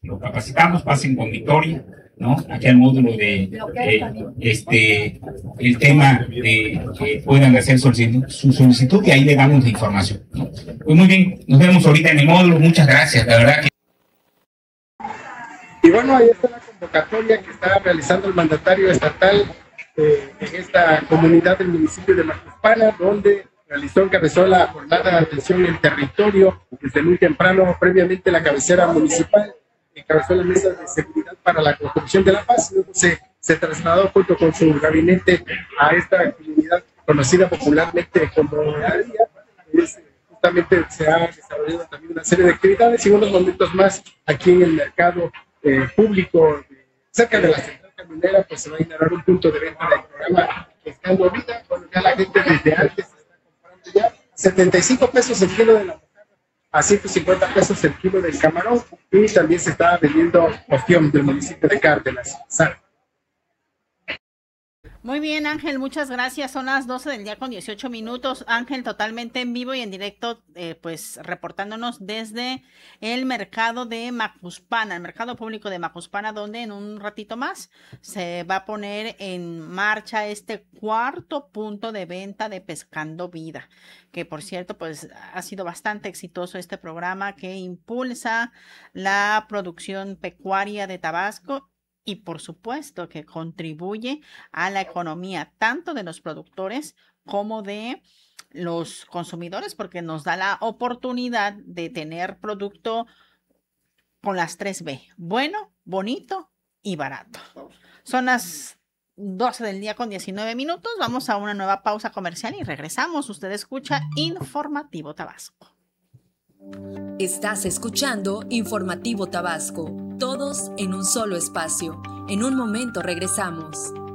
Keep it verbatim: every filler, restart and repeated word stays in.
lo capacitamos, pasen con Victoria, ¿no? Aquí al módulo de eh, este el tema de que puedan hacer solicitud, su solicitud y ahí le damos la información, ¿no? Pues muy bien, nos vemos ahorita en el módulo, muchas gracias, la verdad que... Y bueno, ahí está la convocatoria que está realizando el mandatario estatal eh, en esta comunidad del municipio de Macuspana, donde realizó, encabezó la jornada de atención en territorio desde muy temprano, previamente la cabecera municipal, encabezó la mesa de seguridad para la construcción de la paz, luego se, se trasladó junto con su gabinete a esta comunidad conocida popularmente como Aria. Es, justamente se ha desarrollado también una serie de actividades y unos momentos más aquí en el mercado eh, público cerca de la central camionera, pues se va a inaugurar un punto de venta del programa Pescando Vida. Bueno, ya la gente desde antes está comprando ya setenta y cinco pesos el kilo de la mojarra, a ciento cincuenta pesos el kilo del camarón, y también se está vendiendo ostión del municipio de Cárdenas. Sara. Muy bien, Ángel, muchas gracias. Son las doce del día con dieciocho minutos. Ángel, totalmente en vivo y en directo, eh, pues reportándonos desde el mercado de Macuspana, el mercado público de Macuspana, donde en un ratito más se va a poner en marcha este cuarto punto de venta de Pescando Vida, que por cierto, pues ha sido bastante exitoso este programa que impulsa la producción pecuaria de Tabasco y por supuesto que contribuye a la economía tanto de los productores como de los consumidores, porque nos da la oportunidad de tener producto con las tres B: bueno, bonito y barato. Son las doce del día con diecinueve minutos. Vamos a una nueva pausa comercial y regresamos. Usted escucha Informativo Tabasco. Estás escuchando Informativo Tabasco, todos en un solo espacio. En un momento regresamos.